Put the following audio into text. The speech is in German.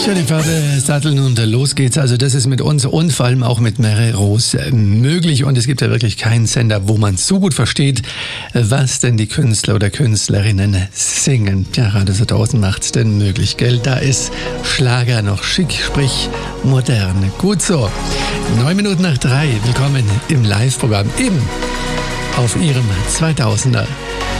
Ja, die Pferde satteln und los geht's. Also das ist mit uns und vor allem auch mit Mary Rose möglich. Und es gibt ja wirklich keinen Sender, wo man so gut versteht, was denn die Künstler oder Künstlerinnen singen. Ja, gerade so draußen macht's denn möglich, gell? Da ist Schlager noch schick, sprich modern. Gut so. 9 Minuten nach 3. Willkommen im Live-Programm eben auf Ihrem 2000er.